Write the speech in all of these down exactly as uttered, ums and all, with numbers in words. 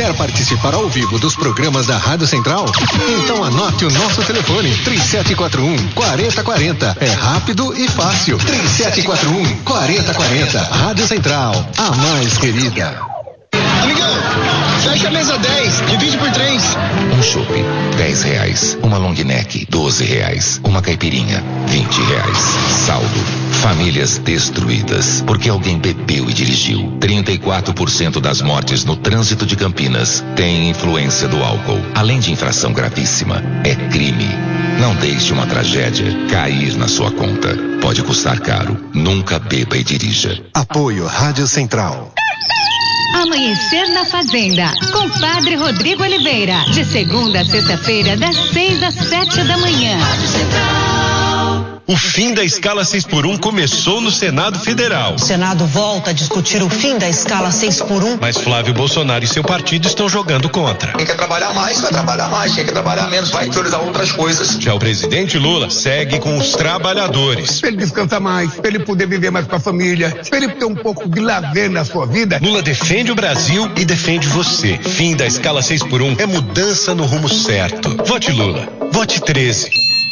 Quer participar ao vivo dos programas da Rádio Central? Então anote o nosso telefone, três sete quatro um, quatro zero quatro zero. É rápido e fácil. três sete quatro um, quatro zero quatro zero. Rádio Central, a mais querida. Amigão, fecha a mesa dez, divide por três. Um chopp, dez reais. Uma long neck, doze reais. Uma caipirinha, vinte reais. Saldo. Famílias destruídas porque alguém bebeu e dirigiu. trinta e quatro por cento das mortes no trânsito de Campinas têm influência do álcool. Além de infração gravíssima, é crime. Não deixe uma tragédia cair na sua conta. Pode custar caro. Nunca beba e dirija. Apoio Rádio Central. Amanhecer na Fazenda, com Padre Rodrigo Oliveira, de segunda a sexta-feira, das seis às sete da manhã. O fim da escala seis por um começou no Senado Federal. O Senado volta a discutir o fim da escala seis por um. Mas Flávio Bolsonaro e seu partido estão jogando contra. Quem quer trabalhar mais, vai trabalhar mais. Quem quer trabalhar menos, vai priorizar outras coisas. Já o presidente Lula segue com os trabalhadores. Pra ele descansar mais, pra ele poder viver mais com a família, pra ele ter um pouco de lazer na sua vida. Lula defende o Brasil e defende você. Fim da escala seis por um é mudança no rumo certo. Vote Lula. Vote treze.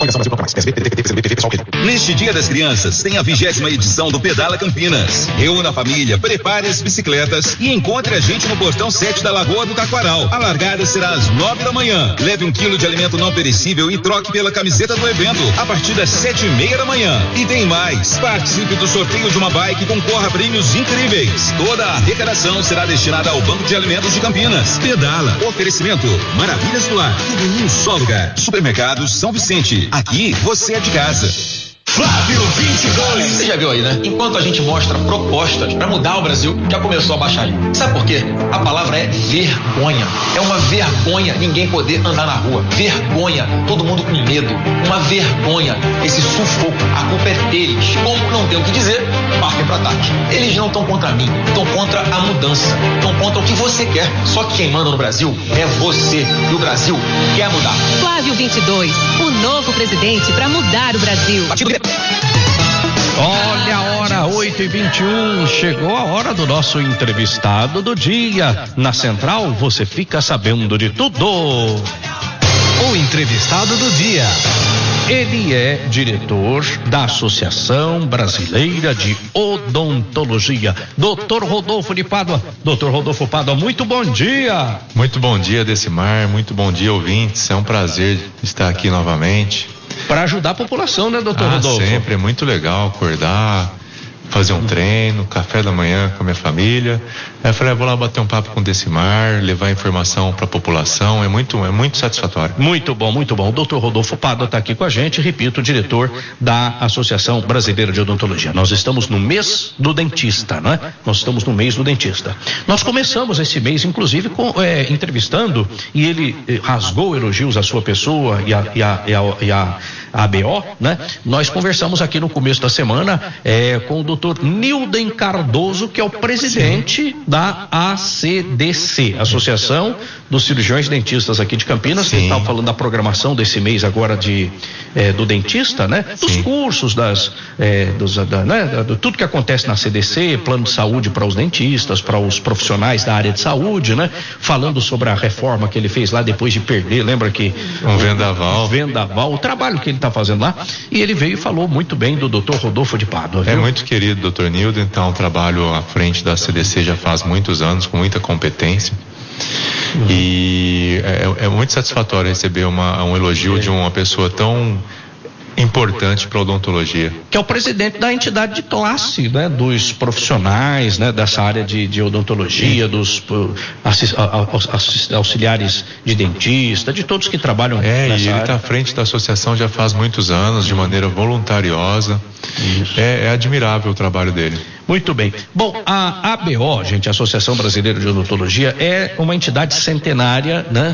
Neste Dia das Crianças, tem a vigésima edição do Pedala Campinas. Reúna a família, prepare as bicicletas e encontre a gente no portão sete da Lagoa do Taquaral. A largada será às nove da manhã. Leve um quilo de alimento não perecível e troque pela camiseta do evento a partir das sete e meia da manhã. E tem mais. Participe do sorteio de uma bike e concorra a prêmios incríveis. Toda a arrecadação será destinada ao Banco de Alimentos de Campinas. Pedala. Oferecimento. Maravilhas do Lar. Tudo em um só lugar. Supermercados São Vicente. Aqui você é de casa. Flávio vinte e dois. Você já viu aí, né? Enquanto a gente mostra propostas para mudar o Brasil, já começou a baixar aí. Sabe por quê? A palavra é vergonha. É uma vergonha ninguém poder andar na rua. Vergonha. Todo mundo com medo. Uma vergonha. Esse sufoco. A culpa é deles. Como não tem o que dizer, partem para ataque. Eles não estão contra mim. Estão contra a mudança. Estão contra o que você quer. Só que quem manda no Brasil é você. E o Brasil quer mudar. Flávio vinte e dois. O novo presidente para mudar o Brasil. Olha a hora, oito e vinte e um, chegou a hora do nosso entrevistado do dia. Na Central você fica sabendo de tudo. O entrevistado do dia. Ele é diretor da Associação Brasileira de Odontologia, doutor Rodolfo de Pádua. doutor Rodolfo Pádua, muito bom dia. Muito bom dia, Decimar, muito bom dia, ouvintes. É um prazer estar aqui novamente. Para ajudar a população, né, doutor ah, Rodolfo? Sempre, é muito legal acordar, fazer um treino, café da manhã com a minha família. Aí eu falei, ah, vou lá bater um papo com o Decimar, levar informação para a população, é muito, é muito satisfatório. Muito bom, muito bom. O doutor Rodolfo Pádua está aqui com a gente, repito, diretor da Associação Brasileira de Odontologia. Nós estamos no mês do dentista, né? Nós estamos no mês do dentista. Nós começamos esse mês, inclusive, com, é, entrevistando, e ele eh, rasgou elogios à sua pessoa e a, e a, e a, e a A B O, né? Nós conversamos aqui no começo da semana é, com o doutor Nilden Cardoso, que é o presidente Sim. da A C D C, Associação dos Cirurgiões Dentistas aqui de Campinas. Sim. Ele estava falando da programação desse mês agora de, é, do dentista, né? Dos Sim. cursos, das, é, dos, da, né? Do, tudo que acontece na A C D C, plano de saúde para os dentistas, para os profissionais da área de saúde, né? Falando sobre a reforma que ele fez lá depois de perder, lembra que... Um vendaval. Um vendaval, o trabalho que ele está fazendo lá, e ele veio e falou muito bem do doutor Rodolfo de Pádua. É muito querido, doutor Nilden, então trabalho à frente da C D C já faz muitos anos, com muita competência. Uhum. E é, é muito satisfatório receber uma, um elogio é. de uma pessoa tão importante para a odontologia. Que é o presidente da entidade de classe, né? Dos profissionais, né? Dessa área de, de odontologia, Sim. dos uh, assis, uh, auxiliares de dentista, de todos que trabalham é, nessa e ele está à frente da associação já faz muitos anos, de maneira voluntariosa. É, é admirável o trabalho dele. Muito bem. Bom, a A B O, gente, a Associação Brasileira de Odontologia, é uma entidade centenária, né?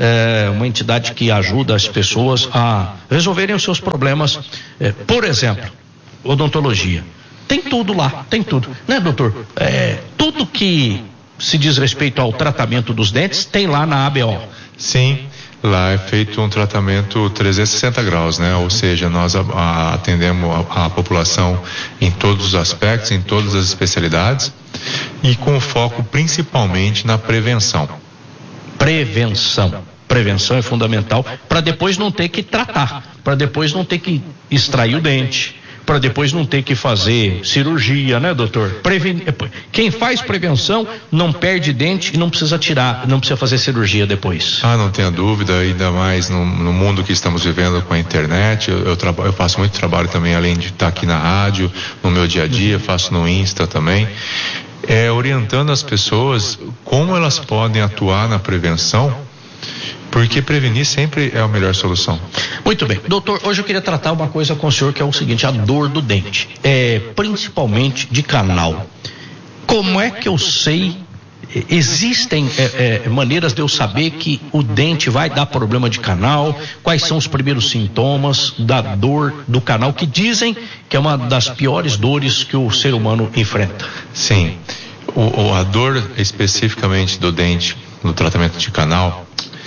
É uma entidade que ajuda as pessoas a resolverem os seus problemas. É, por exemplo, odontologia. Tem tudo lá, tem tudo. Né, doutor? É, tudo que se diz respeito ao tratamento dos dentes tem lá na A B O. Sim. Lá é feito um tratamento trezentos e sessenta graus, né? Ou seja, nós a, a, atendemos a, a população em todos os aspectos, em todas as especialidades e com foco principalmente na prevenção. Prevenção. Prevenção é fundamental para depois não ter que tratar, para depois não ter que extrair o dente, para depois não ter que fazer cirurgia, né, doutor? Preven... Quem faz prevenção não perde dente e não precisa tirar, não precisa fazer cirurgia depois. Ah, não tenha dúvida, ainda mais no, no mundo que estamos vivendo com a internet. Eu, eu, traba, eu faço muito trabalho também, além de estar aqui na rádio, no meu dia a dia, faço no Insta também. É, orientando as pessoas como elas podem atuar na prevenção, porque prevenir sempre é a melhor solução. Muito bem. Doutor, hoje eu queria tratar uma coisa com o senhor, que é o seguinte: a dor do dente, é, principalmente de canal. Como é que eu sei, existem é, é, maneiras de eu saber que o dente vai dar problema de canal? Quais são os primeiros sintomas da dor do canal, que dizem que é uma das piores dores que o ser humano enfrenta? Sim. O, o, a dor especificamente do dente, no tratamento de canal,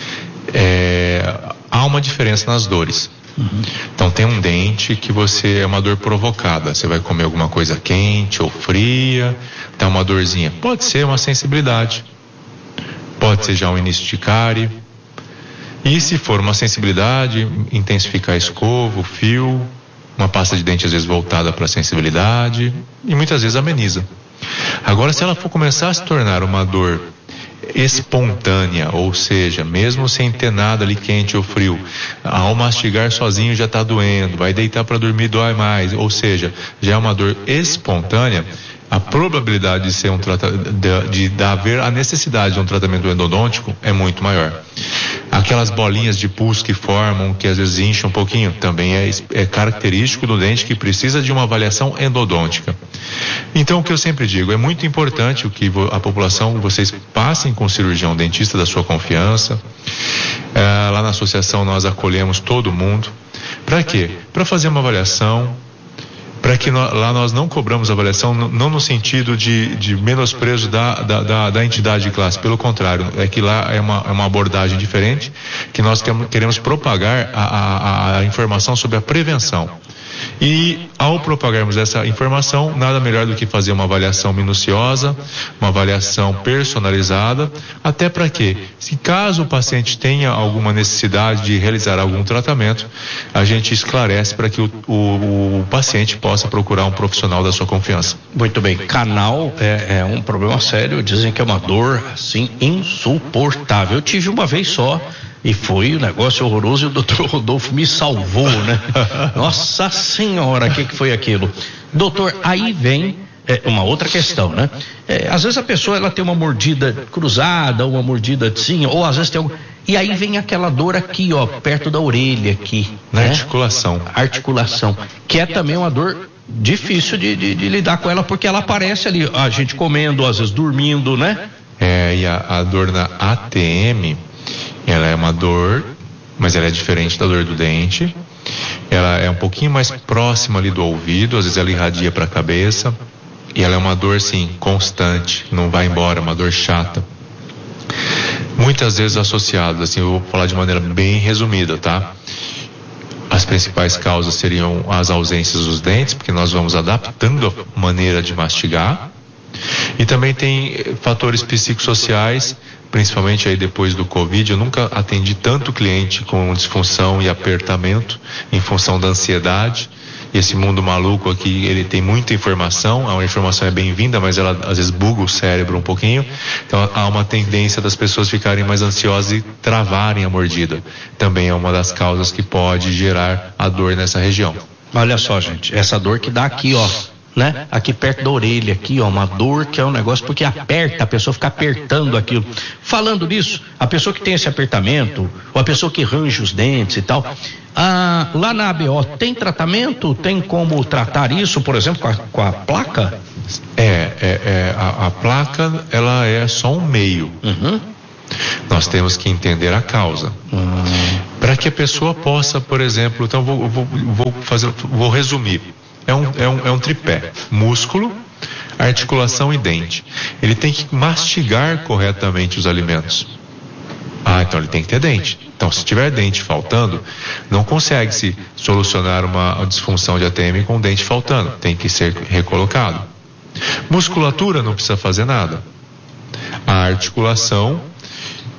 É, há uma diferença nas dores. Uhum. Então tem um dente que você é uma dor provocada, você vai comer alguma coisa quente ou fria, tem uma dorzinha, pode ser uma sensibilidade, pode ser já um início de cárie, e se for uma sensibilidade, intensificar a escova, o fio, uma pasta de dente às vezes voltada para a sensibilidade, e muitas vezes ameniza. Agora, se ela for começar a se tornar uma dor espontânea, ou seja, mesmo sem ter nada ali quente ou frio, ao mastigar sozinho já está doendo, vai deitar para dormir, dói mais, ou seja, já é uma dor espontânea, a probabilidade de ser um tratamento, de, de haver a necessidade de um tratamento endodôntico é muito maior. Aquelas bolinhas de pus que formam, que às vezes incham um pouquinho, também é, é característico do dente que precisa de uma avaliação endodôntica. Então, o que eu sempre digo, é muito importante o que a população, vocês passem com o cirurgião dentista da sua confiança. É, lá na associação nós acolhemos todo mundo. Para quê? Para fazer uma avaliação, para que nós, lá nós não cobramos avaliação, não no sentido de, de menosprezo da, da, da, da entidade de classe, pelo contrário, é que lá é uma, é uma abordagem diferente, que nós queremos propagar a, a, a informação sobre a prevenção. E ao propagarmos essa informação, nada melhor do que fazer uma avaliação minuciosa, uma avaliação personalizada, até para quê? Se caso o paciente tenha alguma necessidade de realizar algum tratamento, a gente esclarece para que o, o, o paciente possa procurar um profissional da sua confiança. Muito bem. Canal é, é um problema sério, dizem que é uma dor assim insuportável. Eu tive uma vez só e foi um negócio horroroso, e o doutor Rodolfo me salvou, né? Nossa Senhora, o que, que foi aquilo? Doutor, aí vem é, uma outra questão, né? É, às vezes a pessoa ela tem uma mordida cruzada, uma mordida assim, ou às vezes tem algum... E aí vem aquela dor aqui, ó, perto da orelha aqui. Na né? articulação. Articulação, que é também uma dor difícil de, de, de lidar com ela, porque ela aparece ali, a gente comendo, às vezes dormindo, né? É, e a, a dor na A T M, ela é uma dor, mas ela é diferente da dor do dente. Ela é um pouquinho mais próxima ali do ouvido, às vezes ela irradia para a cabeça. E ela é uma dor, sim, constante, não vai embora, uma dor chata. Muitas vezes associadas, assim, eu vou falar de maneira bem resumida, tá? As principais causas seriam as ausências dos dentes, porque nós vamos adaptando a maneira de mastigar. E também tem fatores psicossociais, principalmente aí depois do Covid. Eu nunca atendi tanto cliente com disfunção e apertamento em função da ansiedade. E esse mundo maluco aqui, ele tem muita informação, a informação é bem-vinda, mas ela às vezes buga o cérebro um pouquinho. Então há uma tendência das pessoas ficarem mais ansiosas e travarem a mordida. Também é uma das causas que pode gerar a dor nessa região. Olha só, gente, essa dor que dá aqui, ó, né? Aqui perto da orelha, aqui, ó, uma dor que é um negócio porque aperta, a pessoa fica apertando aquilo. Falando nisso, a pessoa que tem esse apertamento, ou a pessoa que range os dentes e tal, ah, lá na A B O tem tratamento? Tem como tratar isso, por exemplo, com a, com a placa? É, é, é a, a placa, ela é só um meio. Uhum. Nós temos que entender a causa. Uhum. Para que a pessoa possa, por exemplo, então vou, vou, vou fazer, vou resumir. É um, é, um, é um tripé: músculo, articulação e dente. Ele tem que mastigar corretamente os alimentos. Ah, então ele tem que ter dente. Então, se tiver dente faltando, não consegue se solucionar uma disfunção de A T M com dente faltando. Tem que ser recolocado. Musculatura não precisa fazer nada. A articulação,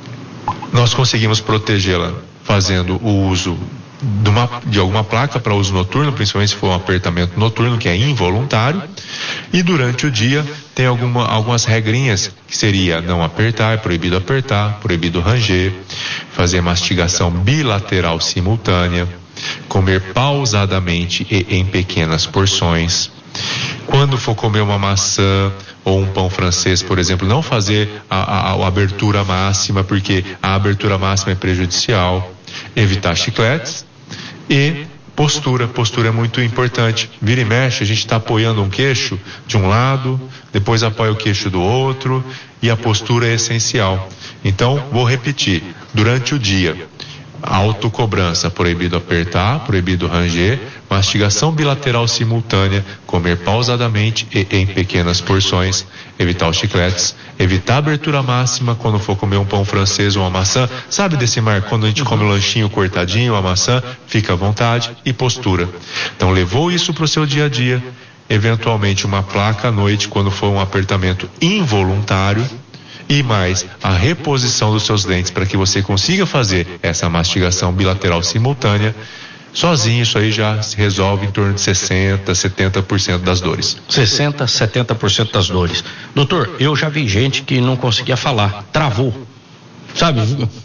nós conseguimos protegê-la fazendo o uso de, uma, de alguma placa para uso noturno, principalmente se for um apertamento noturno, que é involuntário, e durante o dia tem alguma, algumas regrinhas, que seria não apertar, é proibido apertar, proibido ranger, fazer mastigação bilateral simultânea, comer pausadamente e em pequenas porções. Quando for comer uma maçã ou um pão francês, por exemplo, não fazer a, a, a abertura máxima, porque a abertura máxima é prejudicial. Evitar chicletes e postura. Postura é muito importante. Vira e mexe, a gente está apoiando um queixo de um lado, depois apoia o queixo do outro, e a postura é essencial. Então, vou repetir. Durante o dia, autocobrança, proibido apertar, proibido ranger, mastigação bilateral simultânea, comer pausadamente e em pequenas porções, evitar os chicletes, evitar abertura máxima quando for comer um pão francês ou uma maçã. Sabe, Decimar, quando a gente come um lanchinho cortadinho, a maçã, fica à vontade, e postura. Então, levou isso para o seu dia a dia, eventualmente uma placa à noite quando for um apertamento involuntário, e mais a reposição dos seus dentes para que você consiga fazer essa mastigação bilateral simultânea. Sozinho isso aí já se resolve em torno de sessenta, setenta por cento das dores. sessenta, setenta por cento das dores. Doutor, eu já vi gente que não conseguia falar, travou. Sabe?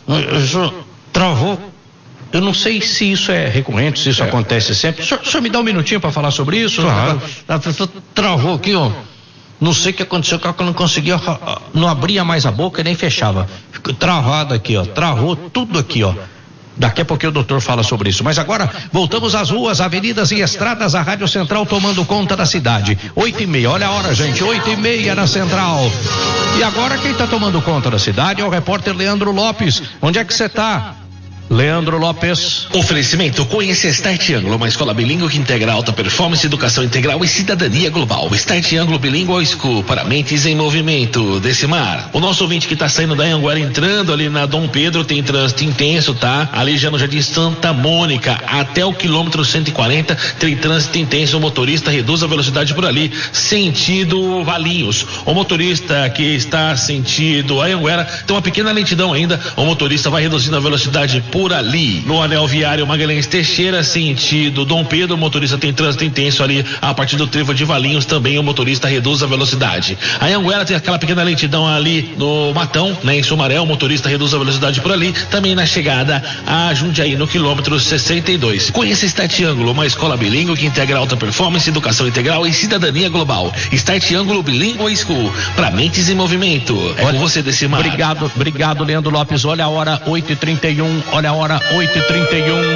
Isso travou. Eu não sei se isso é recorrente, se isso é. acontece sempre. O senhor, o senhor me dá um minutinho para falar sobre isso? Claro. A pessoa travou aqui, ó. Não sei o que aconteceu, que eu não conseguia, não abria mais a boca e nem fechava. Ficou travado aqui, ó. Travou tudo aqui, ó. Daqui a pouquinho o doutor fala sobre isso. Mas agora, voltamos às ruas, avenidas e estradas, a Rádio Central tomando conta da cidade. Oito e meia, olha a hora, gente, oito e meia na Central. E agora quem está tomando conta da cidade é o repórter Leandro Lopes. Onde é que você está? Leandro Lopes. Oferecimento: conheça Start Ângulo, uma escola bilíngue que integra alta performance, educação integral e cidadania global. Start Ângulo Bilingual School, para mentes em movimento. Decimar, o nosso ouvinte que está saindo da Anhanguera, entrando ali na Dom Pedro, tem trânsito intenso, tá? Ali já no Jardim Santa Mônica, até o quilômetro cento e quarenta, tem trânsito intenso. O motorista reduz a velocidade por ali, sentido Valinhos. O motorista que está sentido Anhanguera tem uma pequena lentidão ainda. O motorista vai reduzindo a velocidade por Por ali, no anel viário Magalhães Teixeira, sentido Dom Pedro, o motorista tem trânsito intenso ali, a partir do trevo de Valinhos também o motorista reduz a velocidade. A Anhanguera tem aquela pequena lentidão ali no Matão, né, em Sumaré, o motorista reduz a velocidade por ali, também na chegada a Jundiaí, no quilômetro sessenta e dois. Conheça Start Ângulo, uma escola bilíngue que integra alta performance, educação integral e cidadania global. Start Ângulo Bilingual School, para mentes em movimento. É com você, Decimar. Obrigado, obrigado, Leandro Lopes. Olha a hora, oito e trinta e um, olha a hora, oito e trinta e um.